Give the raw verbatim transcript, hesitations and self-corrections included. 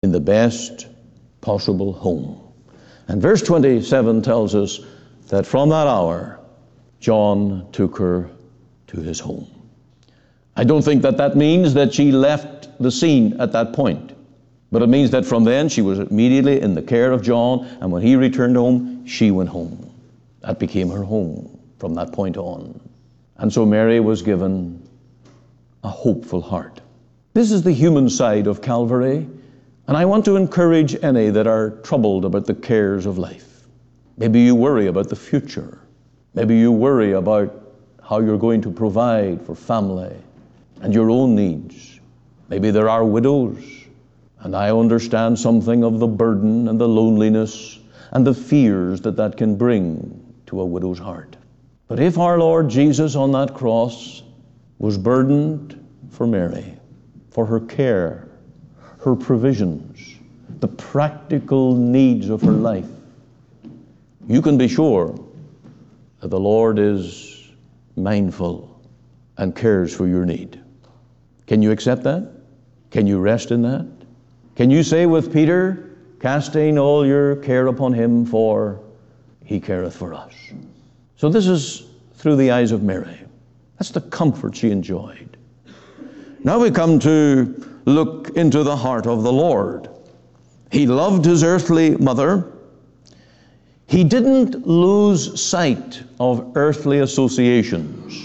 in the best possible home. And verse twenty-seven tells us that from that hour, John took her to his home. I don't think that that means that she left the scene at that point, but it means that from then she was immediately in the care of John, and when he returned home, she went home. That became her home from that point on. And so Mary was given a hopeful heart. This is the human side of Calvary, and I want to encourage any that are troubled about the cares of life. Maybe you worry about the future. Maybe you worry about how you're going to provide for family and your own needs. Maybe there are widows, and I understand something of the burden and the loneliness and the fears that that can bring to a widow's heart. But if our Lord Jesus on that cross was burdened for Mary, for her care, her provisions, the practical needs of her life, you can be sure that the Lord is mindful and cares for your need. Can you accept that? Can you rest in that? Can you say with Peter, casting all your care upon him, for he careth for us? So this is through the eyes of Mary. That's the comfort she enjoyed. Now we come to look into the heart of the Lord. He loved his earthly mother. He didn't lose sight of earthly associations.